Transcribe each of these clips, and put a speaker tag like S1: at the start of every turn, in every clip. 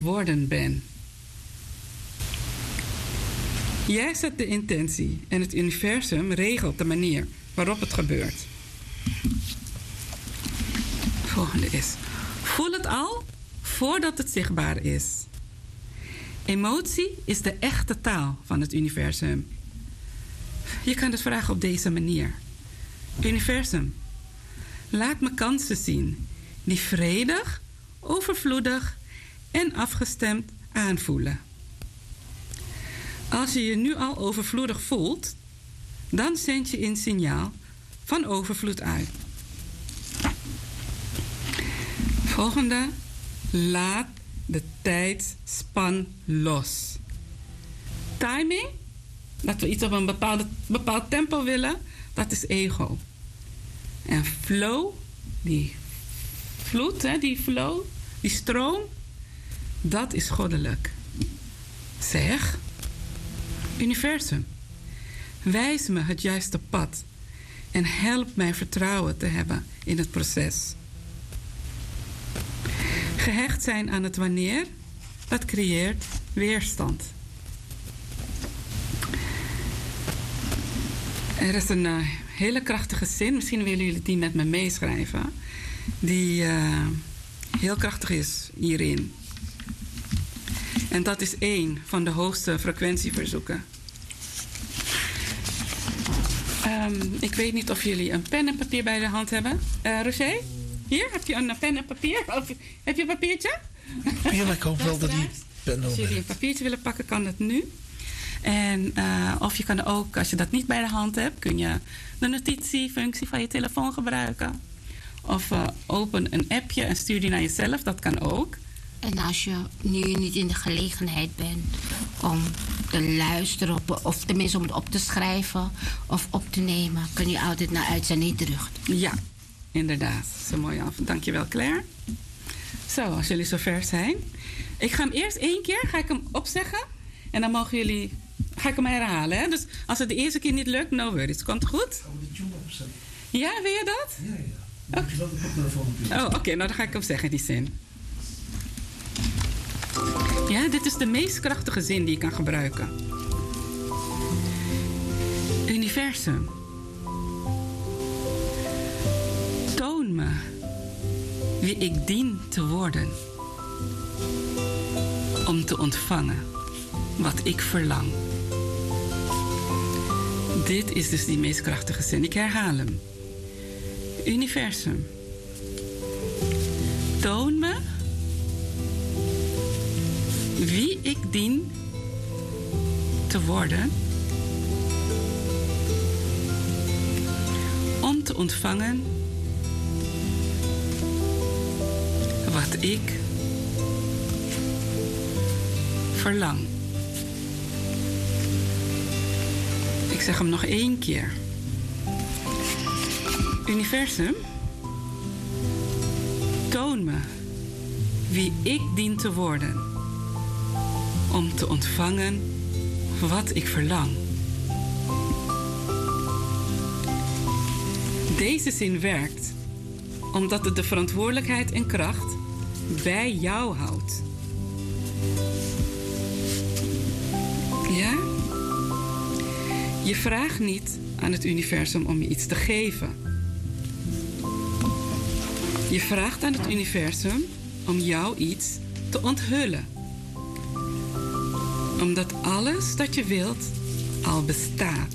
S1: worden ben. Jij zet de intentie en het universum regelt de manier waarop het gebeurt. Volgende is: voel het al voordat het zichtbaar is. Emotie is de echte taal van het universum. Je kan het vragen op deze manier. Universum, laat me kansen zien die vredig, overvloedig en afgestemd aanvoelen. Als je je nu al overvloedig voelt, dan zend je een signaal van overvloed uit. Volgende, laat de tijdspan los. Timing, dat we iets op een bepaald tempo willen, dat is ego. En flow, die vloed, die stroom, dat is goddelijk. Zeg, universum, wijs me het juiste pad en help mij vertrouwen te hebben in het proces. Gehecht zijn aan het wanneer, dat creëert weerstand. Er is een hele krachtige zin, misschien willen jullie die met me meeschrijven, die heel krachtig is hierin. En dat is 1 van de hoogste frequentieverzoeken. Ik weet niet of jullie een pen en papier bij de hand hebben. Roger, hier heb je een pen en papier. Of, heb je een papiertje?
S2: Ja, ik hoop wel dat die pen
S1: Als jullie een papiertje willen pakken, kan dat nu. En of je kan ook, als je dat niet bij de hand hebt, kun je de notitiefunctie van je telefoon gebruiken. Of open een appje en stuur die naar jezelf, dat kan ook.
S3: En als je nu niet in de gelegenheid bent om te luisteren of tenminste om het op te schrijven of op te nemen, kun je altijd naar uitzending terug.
S1: Ja, inderdaad. Zo mooi af. Dankjewel, Claire. Zo, als jullie zover zijn. Ik ga hem eerst 1 keer opzeggen. En dan mogen jullie, ga ik hem herhalen. Hè? Dus als het de eerste keer niet lukt, no worries. Komt het goed?
S2: Gaan we de tune opzetten?
S1: Ja, wil je dat?
S2: Ja. Dan moet je wel de koptelefoon op.
S1: Oh, oké. Nou, dan ga ik hem zeggen, die zin. Ja, dit is de meest krachtige zin die ik kan gebruiken. Universum, toon me wie ik dien te worden, om te ontvangen wat ik verlang. Dit is dus die meest krachtige zin. Ik herhaal hem. Universum, toon me wie ik dien te worden, om te ontvangen wat ik verlang. Ik zeg hem nog 1 keer. Universum, toon me wie ik dien te worden, om te ontvangen wat ik verlang. Deze zin werkt omdat het de verantwoordelijkheid en kracht bij jou houdt. Ja? Je vraagt niet aan het universum om je iets te geven. Je vraagt aan het universum om jou iets te onthullen. Omdat alles dat je wilt al bestaat.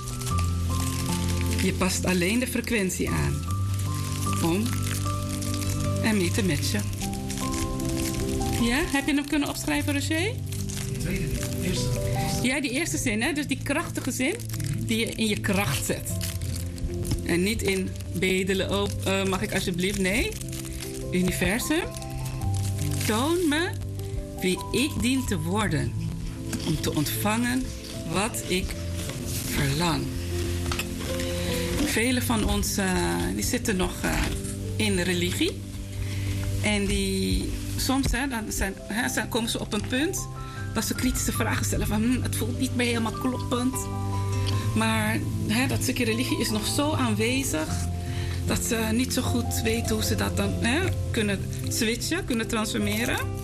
S1: Je past alleen de frequentie aan om ermee te matchen. Ja, heb je hem kunnen opschrijven, Roger?
S2: De tweede niet, de eerste.
S1: Ja, die eerste zin, hè? Dus die krachtige zin die je in je kracht zet. En niet in bedelen, mag ik alsjeblieft? Nee. Universum, toon me wie ik dien te worden, om te ontvangen wat ik verlang. Velen van ons die zitten nog in religie. En die soms dan komen ze op een punt dat ze kritische vragen stellen van het voelt niet meer helemaal kloppend. Maar dat stukje religie is nog zo aanwezig dat ze niet zo goed weten hoe ze dat dan kunnen switchen, kunnen transformeren.